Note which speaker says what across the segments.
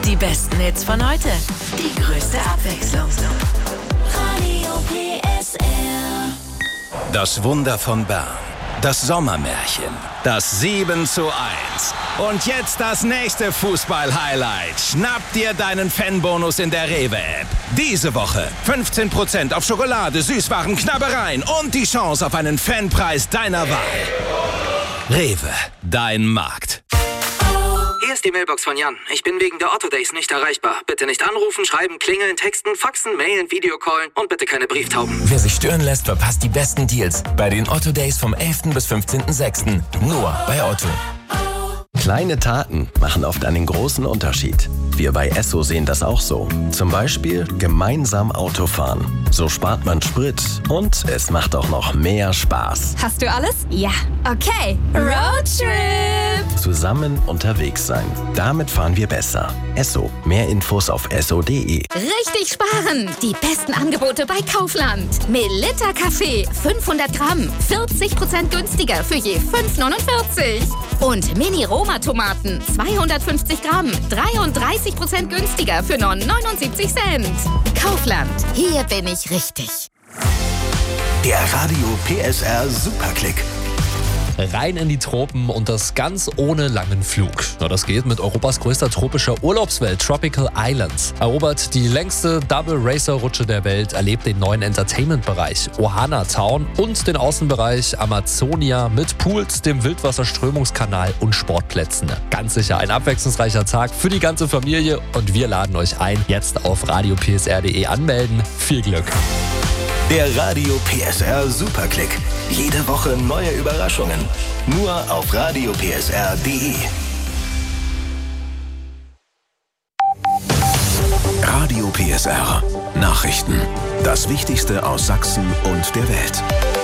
Speaker 1: Die besten Hits von heute. Die größte Abwechslung.
Speaker 2: Radio PSR.
Speaker 3: Das Wunder von Bern. Das Sommermärchen. Das 7:1. Und jetzt das nächste Fußball-Highlight. Schnapp dir deinen Fanbonus in der Rewe-App. Diese Woche 15% auf Schokolade, Süßwaren, Knabbereien und die Chance auf einen Fanpreis deiner Wahl. Rewe, dein Markt.
Speaker 4: Hier ist die Mailbox von Jan. Ich bin wegen der Otto Days nicht erreichbar. Bitte nicht anrufen, schreiben, klingeln, texten, faxen, mailen, Videocallen und bitte keine Brieftauben.
Speaker 5: Wer sich stören lässt, verpasst die besten Deals bei den Otto Days vom 11. bis 15.06. Nur bei Otto.
Speaker 6: Kleine Taten machen oft einen großen Unterschied. Wir bei Esso sehen das auch so. Zum Beispiel gemeinsam Auto fahren. So spart man Sprit und es macht auch noch mehr Spaß.
Speaker 7: Hast du alles? Ja. Okay. Roadtrip.
Speaker 6: Zusammen unterwegs sein. Damit fahren wir besser. Esso. Mehr Infos auf esso.de.
Speaker 7: Richtig sparen. Die besten Angebote bei Kaufland. Melitta Kaffee. 500 Gramm. 40% günstiger für je 5,49. Und Mini-Roma-Tomaten. 250 Gramm. 33% günstiger für nur 79 Cent. Kaufland. Hier bin ich richtig.
Speaker 8: Der Radio PSR Superklick.
Speaker 9: Rein in die Tropen und das ganz ohne langen Flug. Na, das geht mit Europas größter tropischer Urlaubswelt, Tropical Islands. Erobert die längste Double-Racer-Rutsche der Welt, erlebt den neuen Entertainment-Bereich Ohana Town und den Außenbereich Amazonia mit Pools, dem Wildwasserströmungskanal und Sportplätzen. Ganz sicher ein abwechslungsreicher Tag für die ganze Familie und wir laden euch ein, jetzt auf radiopsr.de anmelden. Viel Glück!
Speaker 8: Der Radio PSR Superklick. Jede Woche neue Überraschungen. Nur auf radiopsr.de. Radio PSR. Nachrichten. Das Wichtigste aus Sachsen und der Welt.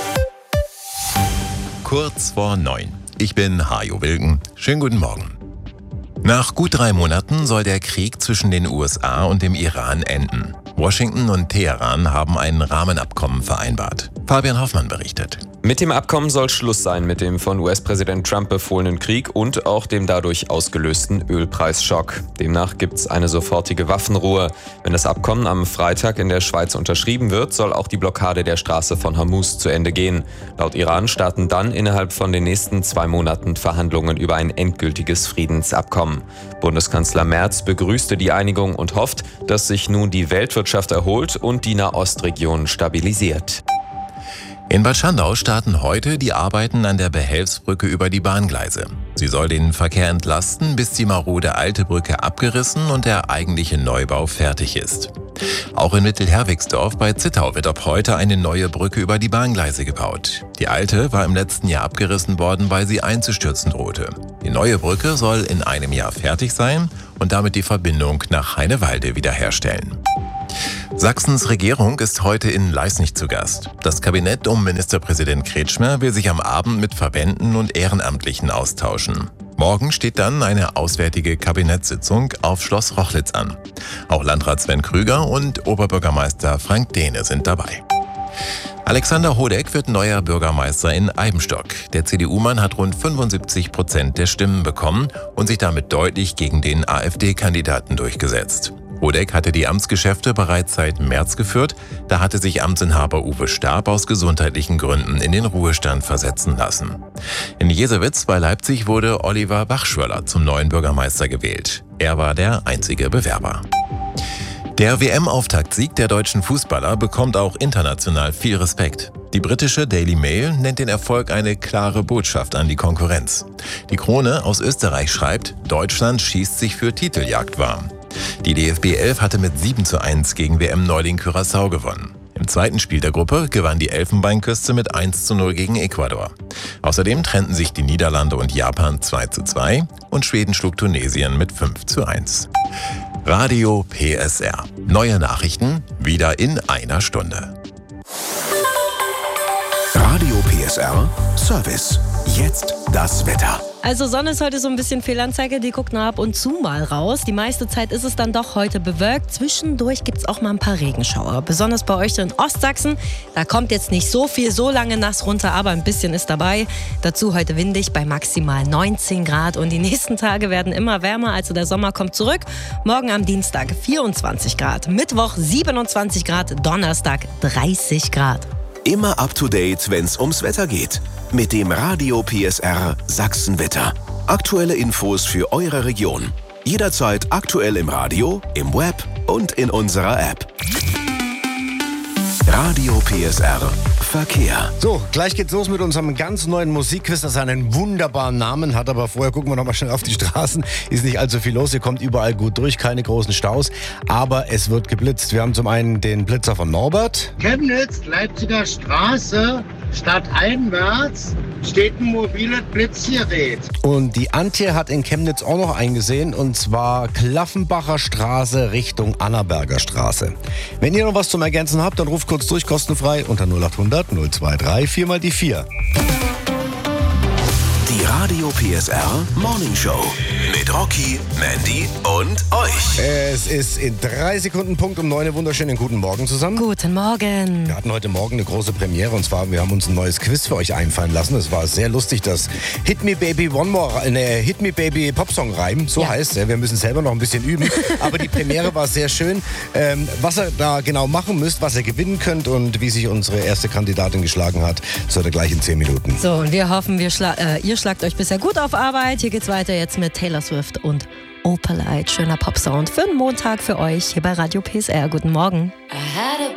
Speaker 10: Kurz vor 9. Ich bin Hajo Wilken. Schönen guten Morgen. Nach gut 3 Monaten soll der Krieg zwischen den USA und dem Iran enden. Washington und Teheran haben ein Rahmenabkommen vereinbart. Fabian Hoffmann berichtet.
Speaker 11: Mit dem Abkommen soll Schluss sein mit dem von US-Präsident Trump befohlenen Krieg und auch dem dadurch ausgelösten Ölpreisschock. Demnach gibt es eine sofortige Waffenruhe. Wenn das Abkommen am Freitag in der Schweiz unterschrieben wird, soll auch die Blockade der Straße von Hormuz zu Ende gehen. Laut Iran starten dann innerhalb von den nächsten 2 Monaten Verhandlungen über ein endgültiges Friedensabkommen. Bundeskanzler Merz begrüßte die Einigung und hofft, dass sich nun die Weltwirtschaft erholt und die Nahostregion stabilisiert.
Speaker 10: In Bad Schandau starten heute die Arbeiten an der Behelfsbrücke über die Bahngleise. Sie soll den Verkehr entlasten, bis die marode alte Brücke abgerissen und der eigentliche Neubau fertig ist. Auch in Mittelherwigsdorf bei Zittau wird ab heute eine neue Brücke über die Bahngleise gebaut. Die alte war im letzten Jahr abgerissen worden, weil sie einzustürzen drohte. Die neue Brücke soll in einem Jahr fertig sein und damit die Verbindung nach Heinewalde wiederherstellen. Sachsens Regierung ist heute in Leisnig zu Gast. Das Kabinett um Ministerpräsident Kretschmer will sich am Abend mit Verbänden und Ehrenamtlichen austauschen. Morgen steht dann eine auswärtige Kabinettssitzung auf Schloss Rochlitz an. Auch Landrat Sven Krüger und Oberbürgermeister Frank Dehne sind dabei. Alexander Hodeck wird neuer Bürgermeister in Eibenstock. Der CDU-Mann hat rund 75% der Stimmen bekommen und sich damit deutlich gegen den AfD-Kandidaten durchgesetzt. Hodeck hatte die Amtsgeschäfte bereits seit März geführt, da hatte sich Amtsinhaber Uwe Stab aus gesundheitlichen Gründen in den Ruhestand versetzen lassen. In Jesewitz bei Leipzig wurde Oliver Bachschwöller zum neuen Bürgermeister gewählt. Er war der einzige Bewerber. Der WM-Auftaktsieg der deutschen Fußballer bekommt auch international viel Respekt. Die britische Daily Mail nennt den Erfolg eine klare Botschaft an die Konkurrenz. Die Krone aus Österreich schreibt, Deutschland schießt sich für Titeljagd warm. Die DFB 11 hatte mit 7:1 gegen WM-Neuling Curaçao gewonnen. Im zweiten Spiel der Gruppe gewann die Elfenbeinküste mit 1:0 gegen Ecuador. Außerdem trennten sich die Niederlande und Japan 2:2 und Schweden schlug Tunesien mit 5:1. Radio PSR. Neue Nachrichten wieder in einer Stunde.
Speaker 8: Radio PSR Service. Jetzt das Wetter.
Speaker 12: Also Sonne ist heute so ein bisschen Fehlanzeige, die guckt nur ab und zu mal raus. Die meiste Zeit ist es dann doch heute bewölkt. Zwischendurch gibt es auch mal ein paar Regenschauer. Besonders bei euch in Ostsachsen. Da kommt jetzt nicht so viel, so lange nass runter, aber ein bisschen ist dabei. Dazu heute windig bei maximal 19 Grad. Und die nächsten Tage werden immer wärmer, also der Sommer kommt zurück. Morgen am Dienstag 24 Grad, Mittwoch 27 Grad, Donnerstag 30 Grad.
Speaker 8: Immer up to date, wenn's ums Wetter geht. Mit dem Radio PSR Sachsenwetter. Aktuelle Infos für eure Region. Jederzeit aktuell im Radio, im Web und in unserer App. Radio PSR Verkehr.
Speaker 13: So, gleich geht's los mit unserem ganz neuen Musikquiz, das einen wunderbaren Namen hat, aber vorher gucken wir noch mal schnell auf die Straßen. Ist nicht allzu viel los, ihr kommt überall gut durch, keine großen Staus, aber es wird geblitzt. Wir haben zum einen den Blitzer von Norbert.
Speaker 14: Chemnitz, Leipziger Straße, stadteinwärts steht ein mobiles Blitzgerät.
Speaker 13: Und die Antje hat in Chemnitz auch noch eingesehen, und zwar Klaffenbacher Straße Richtung Annaberger Straße. Wenn ihr noch was zum Ergänzen habt, dann ruft kurz durch, kostenfrei unter 0800 023 4 mal die 4.
Speaker 8: Die Radio PSR Morning Show mit Rocky, Mandy und euch.
Speaker 13: Es ist in 3 Sekunden Punkt um 9 Uhr. Wunderschönen guten Morgen zusammen.
Speaker 12: Guten Morgen.
Speaker 13: Wir hatten heute Morgen eine große Premiere, und zwar, wir haben uns ein neues Quiz für euch einfallen lassen. Es war sehr lustig, das Hit Me Baby Hit Me Baby Popsong Reim, so heißt es. Wir müssen selber noch ein bisschen üben, aber die Premiere war sehr schön. Was ihr da genau machen müsst, was ihr gewinnen könnt und wie sich unsere erste Kandidatin geschlagen hat, das hört ihr gleich in 10 Minuten.
Speaker 12: So, und wir hoffen, ihr schlagt euch bisher gut auf Arbeit. Hier geht's weiter jetzt mit Taylor Swift und Opalite. Schöner Popsound für einen Montag für euch hier bei Radio PSR. Guten Morgen.